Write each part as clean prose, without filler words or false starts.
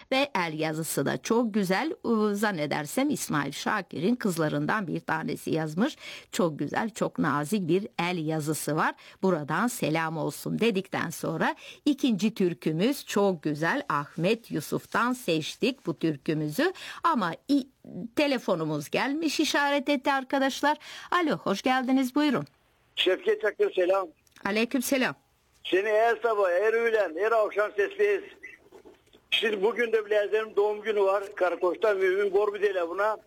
ve el yazısı da çok güzel. Zannedersem İsmail Şakir'in kızlarından bir tanesi yazmış. Çok güzel, çok nazik bir el yazısı var. Buradan selam olsun dedikten sonra ikinci türkümüz çok güzel. Ahmet Yusuf'tan seçtik bu türkümüzü ama telefonumuz gelmiş, işaret etti arkadaşlar. Alo, hoş geldiniz, buyurun. Şevket Çakır selam. Aleyküm selam. Seni her sabah, her öğlen, her akşam sesliyiz. Şimdi bugün de Bilezer'in doğum günü var. Karakoç'ta Mümin Borbi diyorlar buna.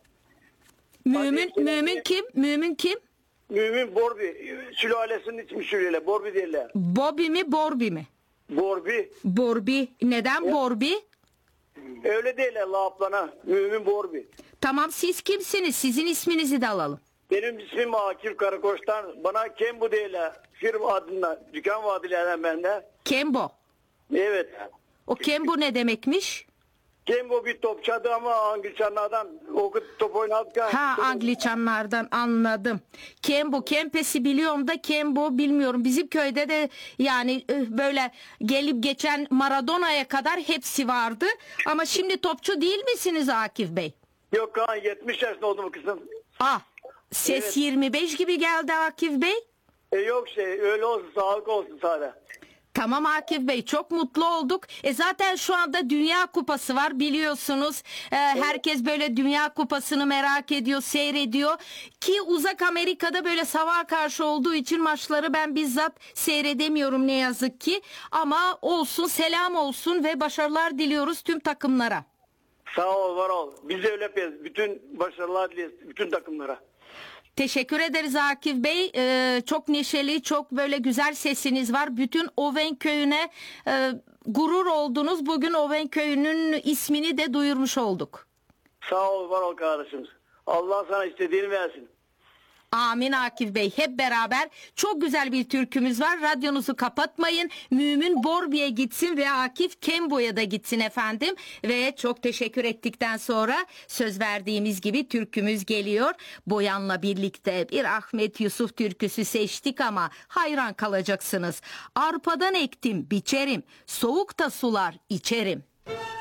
Mümin kim? Mümin kim? Mümin Borbi. Sülalesinin ismi söylüyorlar. Borbi diyorlar. Bobby mi, Borbi mi? Borbi. Borbi. Neden Ya. Borbi? Öyle diyorlar laplana. Mümin Borbi. Tamam, siz kimsiniz? Sizin isminizi de alalım. Benim ismim Akif Karakoç'tan. Bana Kembu diyorlar. Firma adına. Dükkan vadilerden bende. Kembo. Evet. O Kembo ne demekmiş? Kembu bir topçadı ama Angliçanlardan top oynadık. Ha, Angliçanlardan, anladım. Kembo, Kempes'i biliyorum da Kembo bilmiyorum. Bizim köyde de yani böyle gelip geçen Maradona'ya kadar hepsi vardı. Ama şimdi topçu değil misiniz Akif Bey? Yok kan 70 yaşında oldum kızım. Ah, ses Evet. 25 gibi geldi Akif Bey. Yok öyle olsun, sağlık olsun sadece. Tamam Akif Bey, çok mutlu olduk. Zaten şu anda Dünya Kupası var biliyorsunuz. Herkes böyle Dünya Kupası'nı merak ediyor, seyrediyor. Ki uzak Amerika'da böyle sabaha karşı olduğu için maçları ben bizzat seyredemiyorum ne yazık ki. Ama olsun, selam olsun ve başarılar diliyoruz tüm takımlara. Sağ ol, var ol. Biz de öyle yapıyoruz. Bütün başarılar dileriz bütün takımlara. Teşekkür ederiz Akif Bey. Çok neşeli, çok böyle güzel sesiniz var. Bütün Oven köyüne gurur oldunuz. Bugün Oven köyünün ismini de duyurmuş olduk. Sağ ol, var ol kardeşim. Allah sana istediğini versin. Amin Akif Bey. Hep beraber çok güzel bir türkümüz var. Radyonuzu kapatmayın. Mümin Borbi'ye gitsin ve Akif Kembo'ya da gitsin efendim. Ve çok teşekkür ettikten sonra söz verdiğimiz gibi türkümüz geliyor. Boyan'la birlikte bir Ahmet Yusuf türküsü seçtik ama hayran kalacaksınız. Arpadan ektim, biçerim. Soğukta sular içerim.